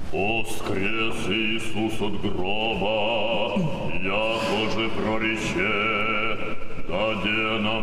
Воскрес Иисус от гроба, яко же прорече, даде нам